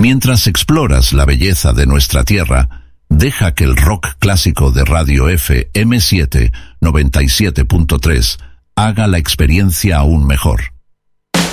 Mientras exploras la belleza de nuestra tierra, deja que el rock clásico de Radio FM7 97.3 haga la experiencia aún mejor.